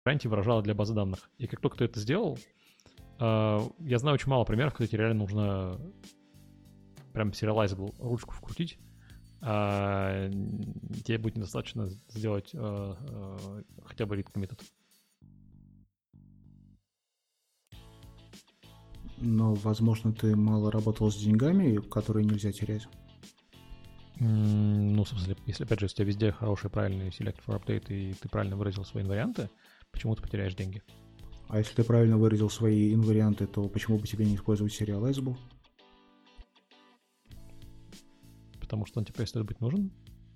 варианте выражала для базы данных. И как только ты это сделал, я знаю очень мало примеров, когда тебе реально нужно прям serializable ручку вкрутить, тебе будет недостаточно сделать хотя бы read committed. Но, возможно, ты мало работал с деньгами, которые нельзя терять. Ну, в смысле, если, опять же, у тебя везде хороший, правильный select for update, и ты правильно выразил свои инварианты, почему ты потеряешь деньги? А если ты правильно выразил свои инварианты, то почему бы тебе не использовать serializable? Потому что он тебе перестает быть нужен?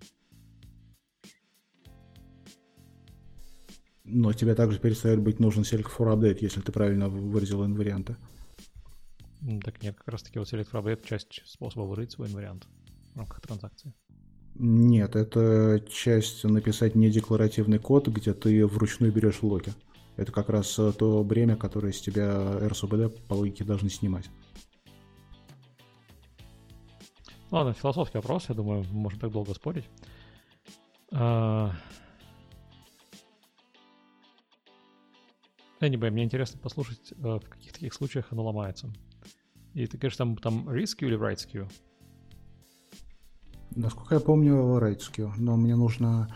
Но тебе также перестает быть нужен select for update, если ты правильно выразил инварианты. Так нет, как раз-таки вот select for update — часть способа выразить свой инвариант в рамках транзакции. Нет, это часть написать недекларативный код, где ты вручную берешь локи. Это как раз то бремя, которое с тебя RSOBD по логике должны снимать. Ладно, философский вопрос, я думаю, мы можем так долго спорить. Anyway, мне интересно послушать, в каких таких случаях оно ломается. И ты говоришь, там ReadSkew или WriteSkew? Насколько я помню, WriteSkew, но мне нужно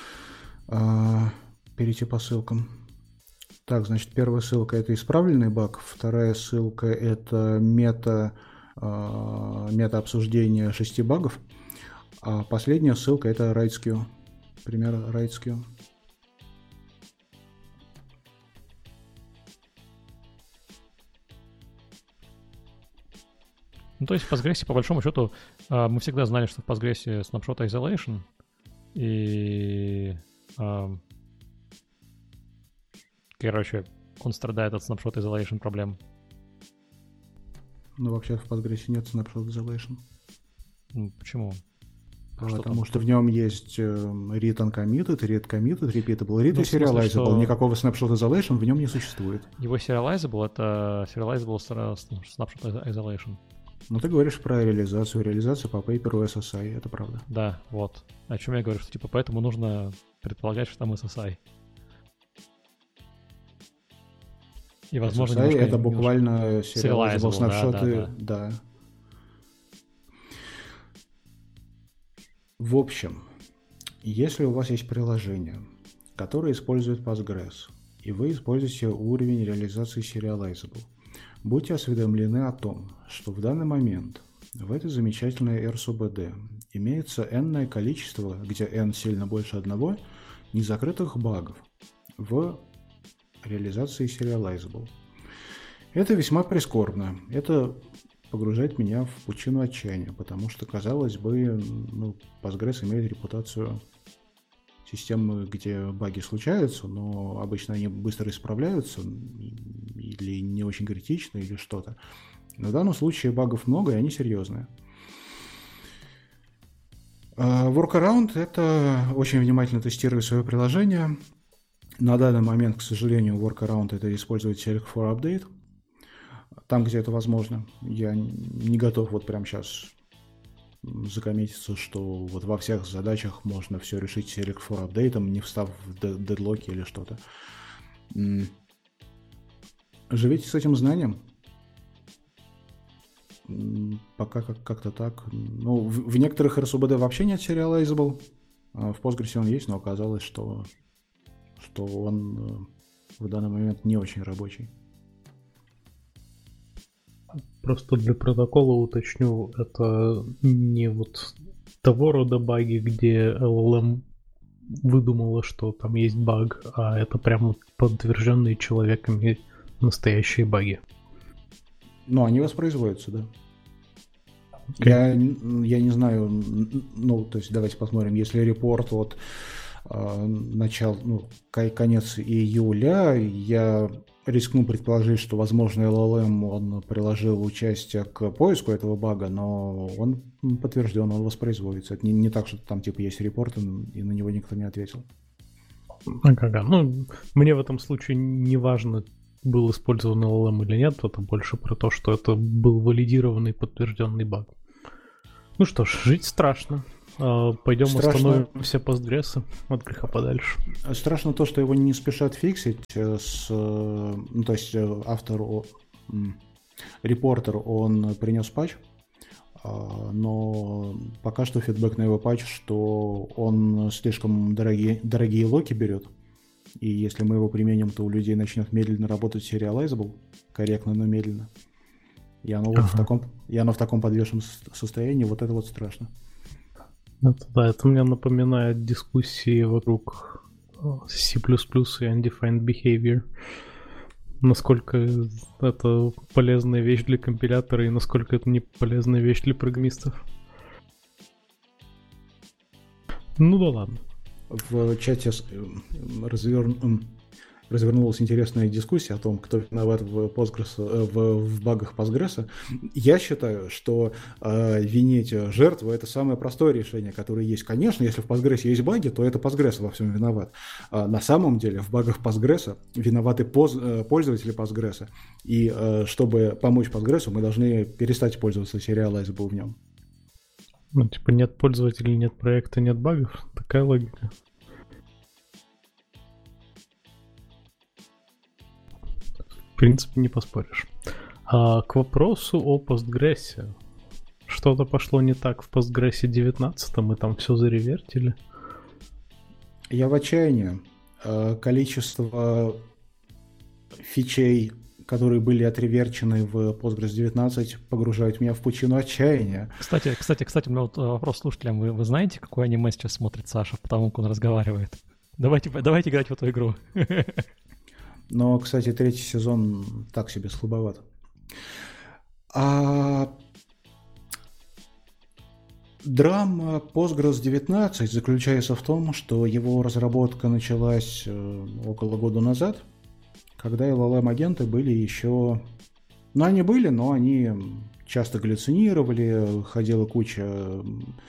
перейти по ссылкам. Так, значит, первая ссылка — это исправленный баг, вторая ссылка — это мета-обсуждение 6 багов, а последняя ссылка — это WriteSkew, пример WriteSkew. Ну, то есть в Postgres, по большому счету, мы всегда знали, что в Postgres snapshot isolation, и, короче, он страдает от snapshot isolation проблем. Но вообще в Postgres нет snapshot isolation. Ну, почему? Потому что в нем есть read uncommitted, read committed, repeatable, read и serializable. Что... Никакого snapshot isolation в нем не существует. Его serializable — это serializable snapshot isolation. Ну, ты говоришь про реализацию по пейперу SSI, это правда. Да, вот. О чем я говорю, что типа поэтому нужно предполагать, что там SSI. И, возможно, SSI это буквально serializable снапшоты. Да. В общем, если у вас есть приложение, которое использует Postgres, и вы используете уровень реализации serializable, будьте осведомлены о том, что в данный момент в этой замечательной RSOBD имеется n-ное количество, где n сильно больше одного, незакрытых багов в реализации serializable. Это весьма прискорбно. Это погружает меня в пучину отчаяния, потому что, казалось бы, Postgres имеет репутацию системы, где баги случаются, но обычно они быстро исправляются или не очень критичны, или что-то. Но в данном случае багов много, и они серьезные. Workaround — это очень внимательно тестировать свое приложение. На данный момент, к сожалению, workaround — это использовать select for update. Там, где это возможно. Я не готов вот прямо сейчас закоммититься, что вот во всех задачах можно все решить select for update, не встав в дедлоки или что-то. Живите с этим знанием. Пока как-то так. Ну, в некоторых RSOBD вообще нет serializable. В Postgres он есть, но оказалось, что он в данный момент не очень рабочий. Просто для протокола уточню, это не вот того рода баги, где LLM выдумала, что там есть баг, а это прямо подтвержденные человеками настоящие баги. Ну, они воспроизводятся, да. Okay. Я не знаю, ну, то есть давайте посмотрим, если репорт от конец июля, я рискну предположить, что, возможно, LLM он приложил участие к поиску этого бага, но он подтвержден, он воспроизводится. Это не так, что там типа есть репорт, и на него никто не ответил. Ага. Ну, мне в этом случае не важно, был использован LLM или нет, это больше про то, что это был валидированный, подтвержденный баг. Ну что ж, жить страшно. Пойдем Страшно. установим все постгрессы от греха подальше. Страшно то, что его не спешат фиксить. Ну, то есть репортер, он принес патч, но пока что фидбэк на его патч, что он слишком дорогие локи берет. И если мы его применим, то у людей начнет медленно работать Serializable, корректно, но медленно. И оно вот в таком подвешенном состоянии, вот это вот страшно. Это мне напоминает дискуссии вокруг C++ и Undefined Behavior. Насколько это полезная вещь для компилятора и насколько это не полезная вещь для программистов. Ну да ладно. В чате развернулась интересная дискуссия о том, кто виноват в багах Postgres. Я считаю, что винить жертву — это самое простое решение, которое есть. Конечно, если в Postgres есть баги, то это Postgres во всем виноват. На самом деле в багах Postgres виноваты пользователи Postgres. И чтобы помочь Postgres, мы должны перестать пользоваться Serializable в нем. Ну, типа нет пользователей, нет проекта, нет багов. Такая логика. В принципе, не поспоришь. К вопросу о Postgres. Что-то пошло не так в Postgres 19, мы там все заревертили. Я в отчаянии. Количество фичей, которые были отреверчены в Postgres 19, погружают меня в пучину отчаяния. Кстати, у меня вот вопрос слушателям. Вы знаете, какое аниме сейчас смотрит Саша, потому как он разговаривает? Давайте играть в эту игру. Но, кстати, 3-й сезон так себе слабоват. Драма Postgres 19 заключается в том, что его разработка началась около года назад, когда LLM-агенты были еще... Ну, они были, но они часто галлюцинировали, ходила куча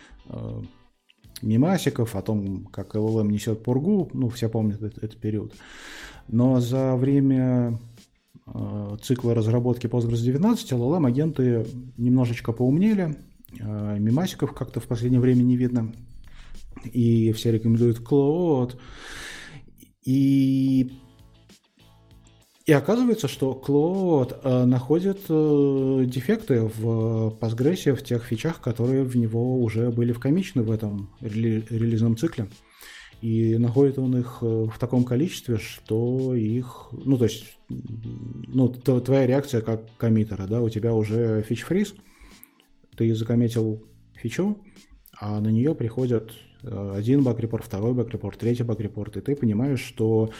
мемасиков о том, как LLM несет пургу. Ну, все помнят этот период. Но за время цикла разработки Postgres 19 LLM-агенты немножечко поумнели, мемасиков как-то в последнее время не видно, и все рекомендуют Claude. И оказывается, что Claude находит дефекты в Postgres, в тех фичах, которые в него уже были вкомичены в этом релизном цикле. И находит он их в таком количестве, что их... Ну, то есть, твоя реакция как коммиттера, да, у тебя уже фич-фриз, ты закоммитил фичу, а на нее приходят один баг-репорт, второй баг-репорт, третий баг-репорт, и ты понимаешь, что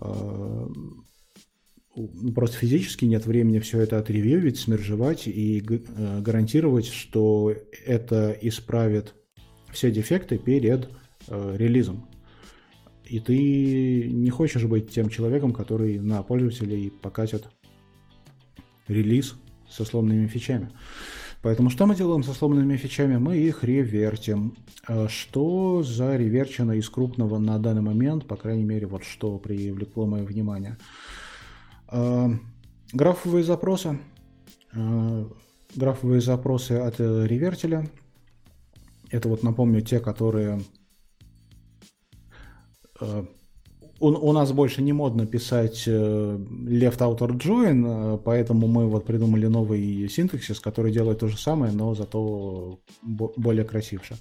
просто физически нет времени все это отревьювить, смержевать и гарантировать, что это исправит все дефекты перед релизом. И ты не хочешь быть тем человеком, который на пользователей покатит релиз со сломанными фичами. Поэтому что мы делаем со сломанными фичами? Мы их ревертим. Что зареверчено из крупного на данный момент, по крайней мере, вот что привлекло мое внимание. Графовые запросы. Графовые запросы от ревертеля. Это вот, напомню, те, которые... У нас больше не модно писать left outer join, поэтому мы вот придумали новый синтаксис, который делает то же самое, но зато более красивше.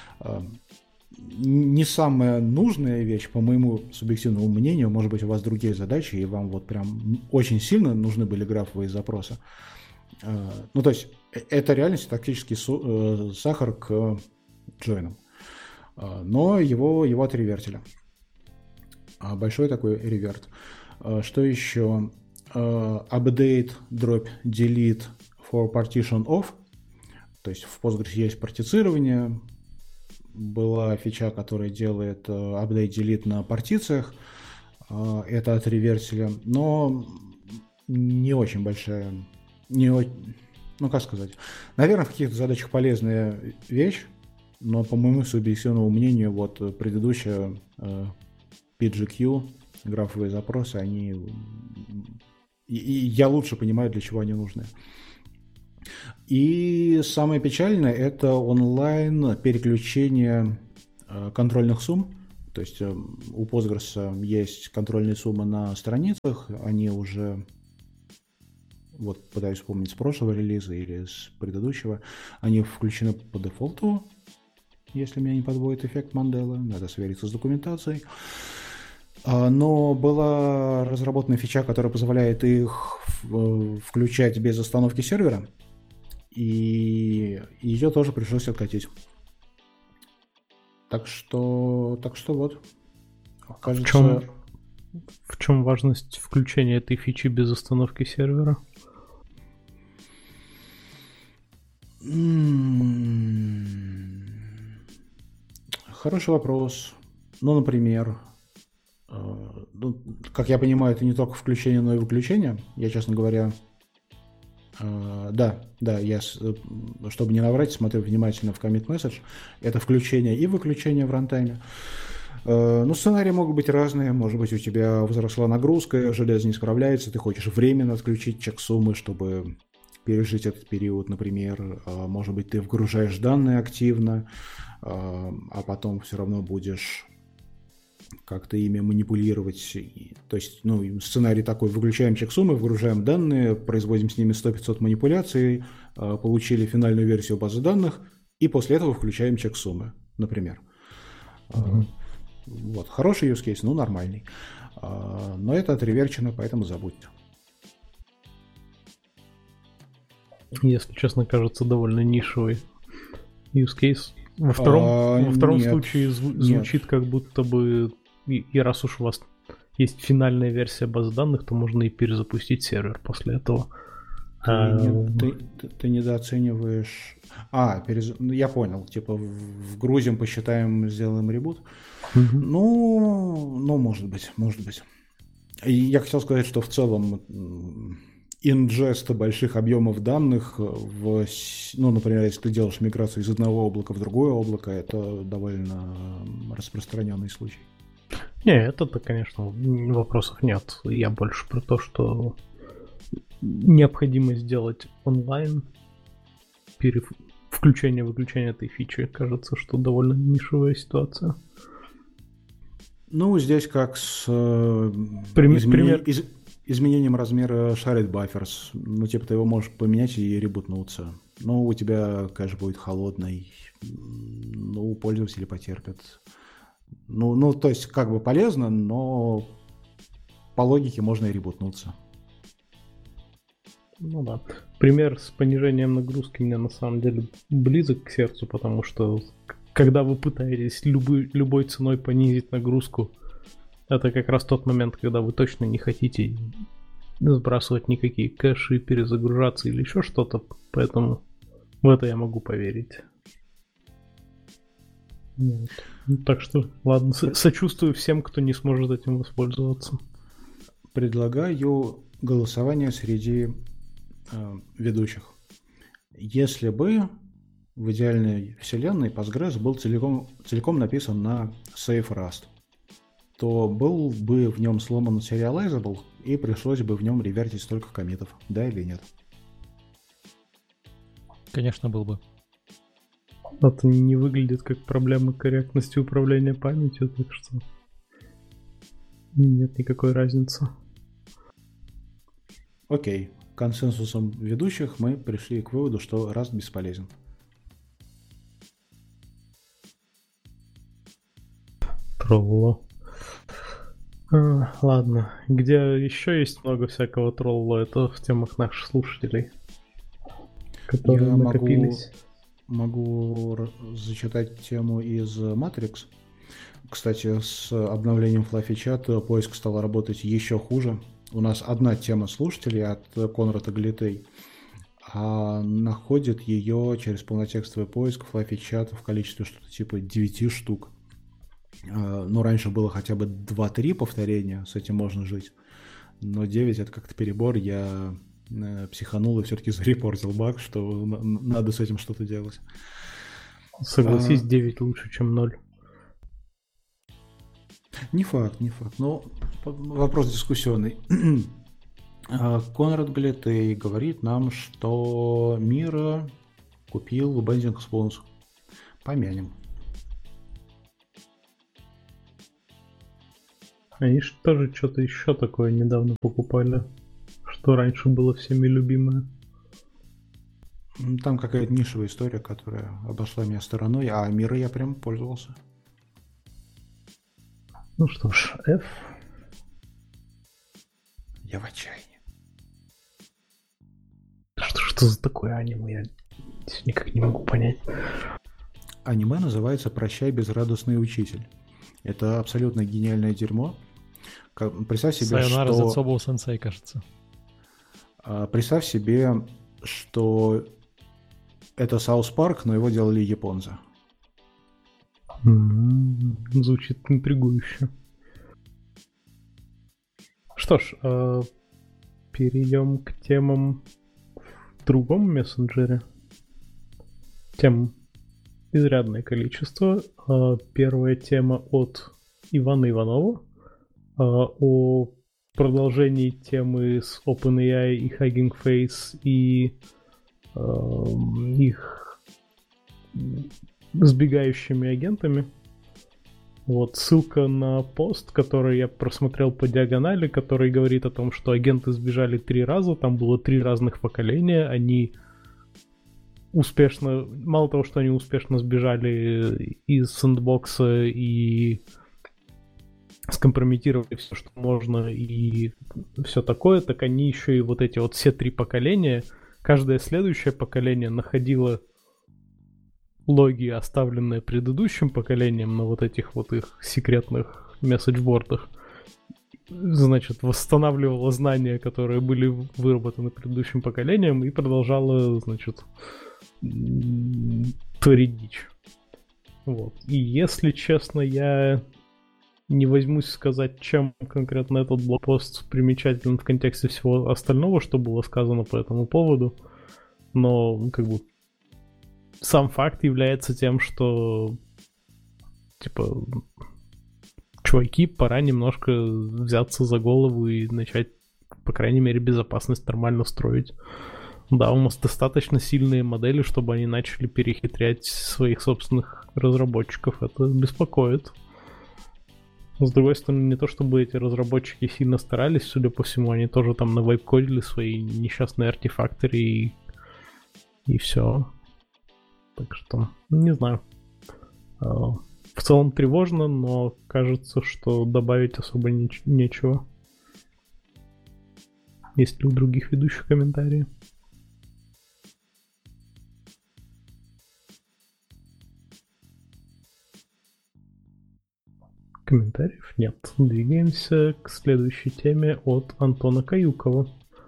Не самая нужная вещь, по моему субъективному мнению, может быть, у вас другие задачи, и вам вот прям очень сильно нужны были графовые запросы. Ну, то есть, это реально тактический сахар к джойнам, но его отревертили. Большой такой реверт. Что еще? Update, drop, delete for partition off. То есть в Postgres есть партицирование. Была фича, которая делает update, delete на партициях. Это от реверсили. Но не очень большая... Ну, как сказать? Наверное, в каких-то задачах полезная вещь. Но, по моему субъективному мнению, вот предыдущая... PGQ, графовые запросы, они... И я лучше понимаю, для чего они нужны. И самое печальное – это онлайн переключение контрольных сумм. То есть у Postgres есть контрольные суммы на страницах, они уже, вот пытаюсь вспомнить с прошлого релиза или с предыдущего, они включены по дефолту, если меня не подводит эффект Манделы, надо свериться с документацией. Но была разработана фича, которая позволяет их включать без остановки сервера, и ее тоже пришлось откатить. Так что вот. Кажется... В чем важность включения этой фичи без остановки сервера? Хороший вопрос. Ну, например, как я понимаю, это не только включение, но и выключение. Я, честно говоря, да, я, чтобы не наврать, смотрю внимательно в commit message. Это включение и выключение в рантайме. Ну, сценарии могут быть разные. Может быть, у тебя возросла нагрузка, железо не справляется, ты хочешь временно отключить чек-суммы, чтобы пережить этот период, например. Может быть, ты вгружаешь данные активно, а потом все равно будешь как-то ими манипулировать. То есть, сценарий такой: выключаем чек-суммы, вгружаем данные, производим с ними 100-500 манипуляций, получили финальную версию базы данных, и после этого включаем чек-суммы, например. Вот, хороший use case, нормальный. Но это отреверчено, поэтому забудьте. Если честно, кажется довольно нишевый use case. Во втором случае звучит как будто бы, и раз уж у вас есть финальная версия базы данных, то можно и перезапустить сервер после этого. Ты недооцениваешь... я понял. Типа вгрузим, посчитаем, сделаем ребут. Может быть. И я хотел сказать, что в целом инжест больших объемов данных, например, если ты делаешь миграцию из одного облака в другое облако, это довольно распространенный случай. Не, это-то, конечно, вопросов нет. Я больше про то, что необходимо сделать онлайн включение-выключение этой фичи. Кажется, что довольно нишевая ситуация. Здесь как с изменением размера shared buffers. Ты его можешь поменять и ребутнуться. Но у тебя кэш будет холодный. Пользователи потерпят. То есть, как бы полезно, но по логике можно и ребутнуться. Да. Пример с понижением нагрузки мне на самом деле близок к сердцу, потому что когда вы пытаетесь любой ценой понизить нагрузку, это как раз тот момент, когда вы точно не хотите сбрасывать никакие кэши, перезагружаться или еще что-то, поэтому в это я могу поверить. Вот. Так что, ладно, сочувствую всем, кто не сможет этим воспользоваться. Предлагаю голосование среди ведущих. Если бы в идеальной вселенной Postgres был целиком написан на Safe Rust, то был бы в нем сломан serializable и пришлось бы в нем ревертить столько коммитов. Да или нет? Конечно, был бы. Это не выглядит как проблема корректности управления памятью, так что нет никакой разницы. Окей. Консенсусом ведущих мы пришли к выводу, что Rust бесполезен. Тролло. Ладно. Где еще есть много всякого тролла, это в темах наших слушателей, которые накопились. Могу зачитать тему из Matrix. Кстати, с обновлением Fluffy Chat поиск стал работать еще хуже. У нас одна тема слушателей от Конрада Глитей, а находит ее через полнотекстовый поиск Fluffy Chat в количестве что-то типа 9 штук. Раньше было хотя бы 2-3 повторения, с этим можно жить. Но 9 это как-то перебор, я психанул и все-таки зарепортил баг, что надо с этим что-то делать. Согласись, 9 лучше, чем 0. Не факт, но вопрос дискуссионный. Конрад Галитей говорит нам, что Мира купил Bending Spoons. Помянем. Они же тоже что-то еще такое недавно покупали, что раньше было всеми любимое. Там какая-то нишевая история, которая обошла меня стороной, а Мира я прям пользовался. Ну что ж, F. Я в отчаянии. Что за такое аниме? Я никак не могу понять. Аниме называется «Прощай, безрадостный учитель». Это абсолютно гениальное дерьмо. Представь себе, Сайонара что... Зацобоу Сенсей, кажется. Представь себе, что это Саус Парк, но его делали японцы. Звучит интригующе. Что ж, перейдем к темам в другом мессенджере. Тем изрядное количество. Первая тема от Ивана Иванова о продолжении темы с OpenAI и Hugging Face и их сбегающими агентами. Вот ссылка на пост, который я просмотрел по диагонали, который говорит о том, что агенты сбежали 3 раза, там было 3 разных поколения, они успешно, мало того, что они успешно сбежали из сэндбокса и скомпрометировали все, что можно, и все такое, так они еще и вот эти вот все 3 поколения, каждое следующее поколение находило логи, оставленные предыдущим поколением на вот этих вот их секретных месседжбордах, значит, восстанавливало знания, которые были выработаны предыдущим поколением, и продолжало, значит, творить дичь. Вот. И если честно, я не возьмусь сказать, чем конкретно этот блогпост примечателен в контексте всего остального, что было сказано по этому поводу, но как бы сам факт является тем, что типа чуваки, пора немножко взяться за голову и начать, по крайней мере, безопасность нормально строить. Да, у нас достаточно сильные модели, чтобы они начали перехитрять своих собственных разработчиков. Это беспокоит. С другой стороны, не то чтобы эти разработчики сильно старались, судя по всему, они тоже там навайп-кодили свои несчастные артефакторы и все. Так что, не знаю. В целом тревожно, но кажется, что добавить особо нечего. Есть ли у других ведущих комментарии? Комментариев нет. Двигаемся к следующей теме от Антона Каюкова.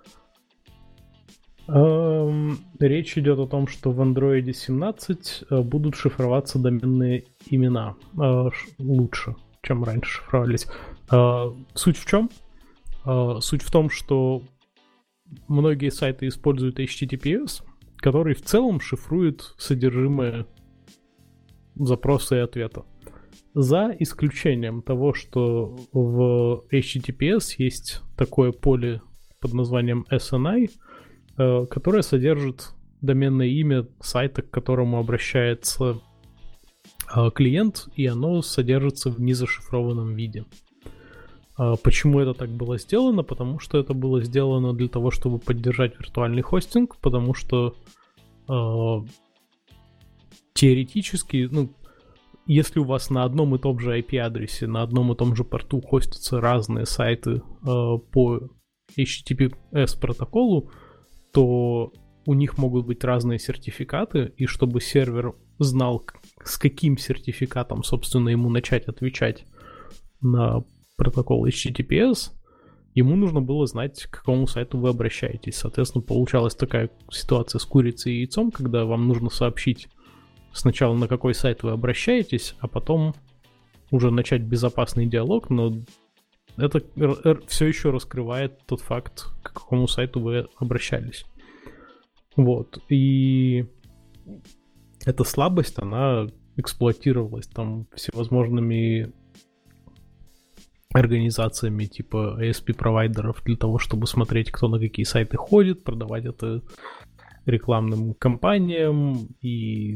Речь идет о том, что в Android 17 будут шифроваться доменные имена лучше, чем раньше шифровались. Суть в чем? Суть в том, что многие сайты используют HTTPS, который в целом шифрует содержимое запроса и ответа. За исключением того, что в HTTPS есть такое поле под названием SNI, которое содержит доменное имя сайта, к которому обращается клиент, и оно содержится в незашифрованном виде. Почему это так было сделано? Потому что это было сделано для того, чтобы поддержать виртуальный хостинг, потому что теоретически, если у вас на одном и том же IP-адресе, на одном и том же порту хостятся разные сайты по HTTPS протоколу, то у них могут быть разные сертификаты, и чтобы сервер знал, с каким сертификатом, собственно, ему начать отвечать на протокол HTTPS, ему нужно было знать, к какому сайту вы обращаетесь. Соответственно, получалась такая ситуация с курицей и яйцом, когда вам нужно сообщить сначала, на какой сайт вы обращаетесь, а потом уже начать безопасный диалог, но это все еще раскрывает тот факт, к какому сайту вы обращались. Вот. И эта слабость, она эксплуатировалась там всевозможными организациями типа ASP-провайдеров для того, чтобы смотреть, кто на какие сайты ходит, продавать это рекламным кампаниям и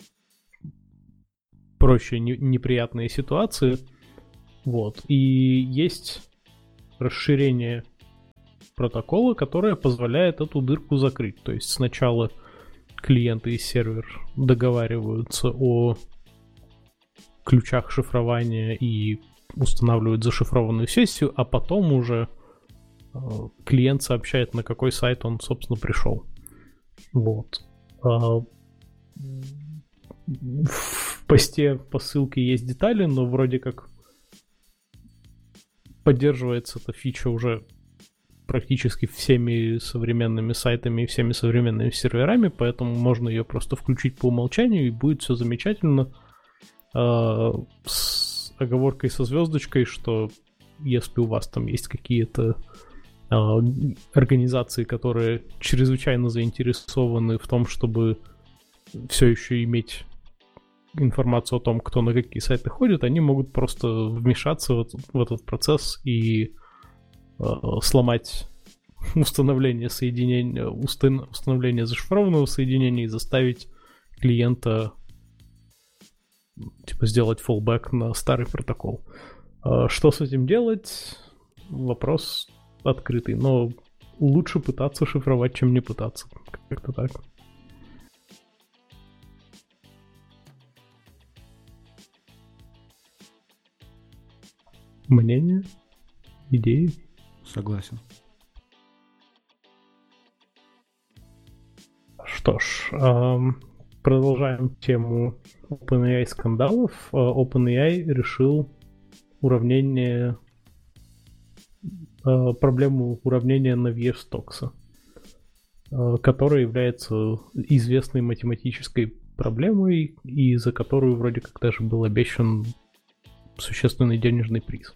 прочие неприятные ситуации. Вот. И есть расширение протокола, которое позволяет эту дырку закрыть. То есть сначала клиенты и сервер договариваются о ключах шифрования и устанавливают зашифрованную сессию, а потом уже клиент сообщает, на какой сайт он, собственно, пришел. Вот. В посте по ссылке есть детали, но вроде как поддерживается эта фича уже практически всеми современными сайтами и всеми современными серверами, поэтому можно ее просто включить по умолчанию, и будет все замечательно. С оговоркой со звездочкой, что если у вас там есть какие-то организации, которые чрезвычайно заинтересованы в том, чтобы все еще иметь информацию о том, кто на какие сайты ходит, они могут просто вмешаться в этот процесс и сломать установление соединения, установление зашифрованного соединения и заставить клиента типа сделать fallback на старый протокол. Что с этим делать? Вопрос открытый, но лучше пытаться шифровать, чем не пытаться. Как-то так. Мнение? Идеи? Согласен. Что ж, продолжаем тему OpenAI скандалов. OpenAI решил проблему уравнения Навье-Стокса, которая является известной математической проблемой, и за которую вроде как даже был обещан существенный денежный приз.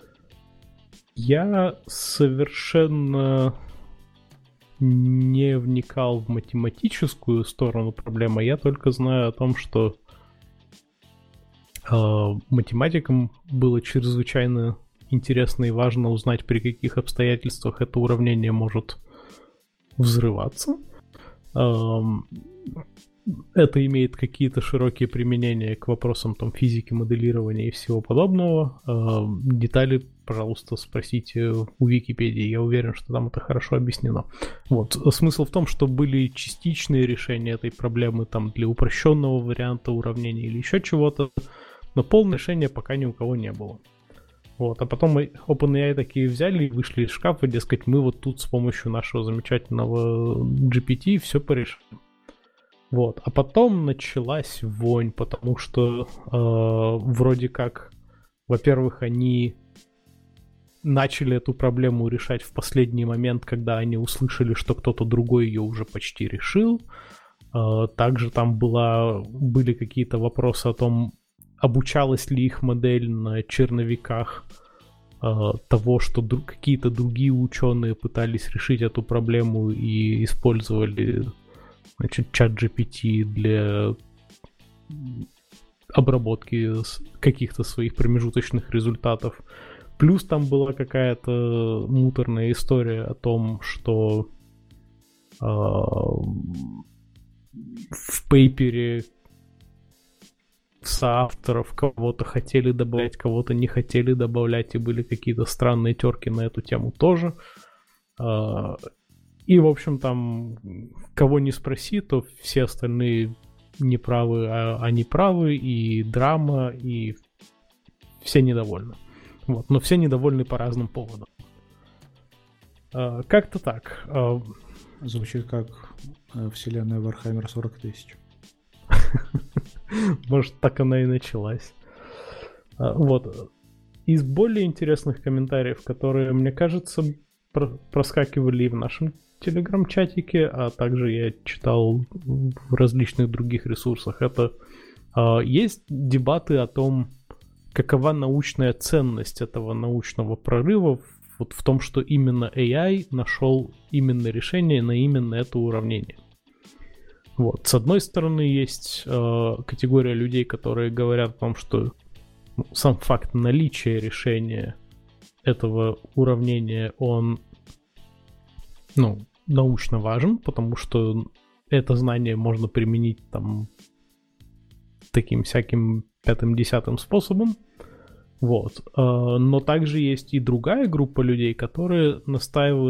Я совершенно не вникал в математическую сторону проблемы, я только знаю о том, что математикам было чрезвычайно интересно и важно узнать, при каких обстоятельствах это уравнение может взрываться. Это имеет какие-то широкие применения к вопросам там, физики, моделирования и всего подобного. Детали, пожалуйста, спросите у Википедии. Я уверен, что там это хорошо объяснено. Вот. Смысл в том, что были частичные решения этой проблемы там, для упрощенного варианта уравнения или еще чего-то, но полное решение пока ни у кого не было. Вот. А потом OpenAI такие взяли и вышли из шкафа, дескать, мы вот тут с помощью нашего замечательного GPT все порешим. Вот. А потом началась вонь, потому что вроде как, во-первых, они начали эту проблему решать в последний момент, когда они услышали, что кто-то другой ее уже почти решил. Также там были какие-то вопросы о том, обучалась ли их модель на черновиках того, что какие-то другие ученые пытались решить эту проблему и использовали, значит, ChatGPT для обработки каких-то своих промежуточных результатов. Плюс там была какая-то муторная история о том, что в пейпере соавторов кого-то хотели добавлять, кого-то не хотели добавлять, и были какие-то странные терки на эту тему тоже. И, в общем, там, кого не спроси, то все остальные не правы, а они правы, и драма, и все недовольны. Вот. Но все недовольны по разным поводам. Как-то так. Звучит как вселенная Warhammer 40 000. Может, так она и началась. Вот. Из более интересных комментариев, которые, мне кажется, проскакивали и в нашем телеграм-чатике, а также я читал в различных других ресурсах, это есть дебаты о том, какова научная ценность этого научного прорыва вот в том, что именно AI нашел именно решение на именно это уравнение. Вот. С одной стороны, есть категория людей, которые говорят о том, что сам факт наличия решения этого уравнения, он, научно важен, потому что это знание можно применить там таким всяким 5-10 способом. Вот. Но также есть и другая группа людей, которые настаивают